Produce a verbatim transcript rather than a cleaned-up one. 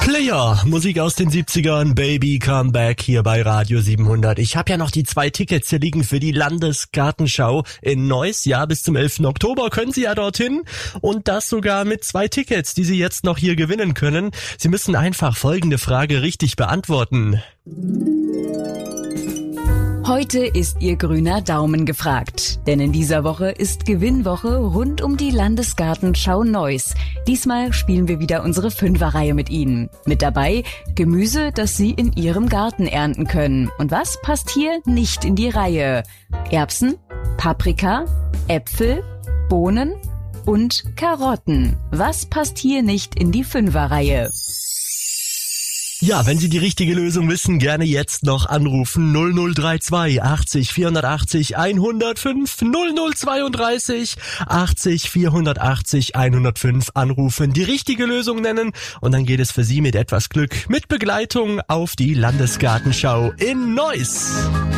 Player, Musik aus den siebzigern, Baby Come Back hier bei Radio siebenhundert. Ich habe ja noch die zwei Tickets hier liegen für die Landesgartenschau in Neuss. Ja, bis zum elften Oktober können Sie ja dorthin und das sogar mit zwei Tickets, die Sie jetzt noch hier gewinnen können. Sie müssen einfach folgende Frage richtig beantworten. Heute ist Ihr grüner Daumen gefragt, denn in dieser Woche ist Gewinnwoche rund um die Landesgartenschau Neuss. Diesmal spielen wir wieder unsere Fünferreihe mit Ihnen. Mit dabei Gemüse, das Sie in Ihrem Garten ernten können. Und was passt hier nicht in die Reihe? Erbsen, Paprika, Äpfel, Bohnen und Karotten. Was passt hier nicht in die Fünferreihe? Ja, wenn Sie die richtige Lösung wissen, gerne jetzt noch anrufen. null null drei zwei achtzig vierhundertachtzig hundertfünf, null null zweiunddreißig achtzig vierhundertachtzig hundertfünf anrufen, die richtige Lösung nennen und dann geht es für Sie mit etwas Glück mit Begleitung auf die Landesgartenschau in Neuss.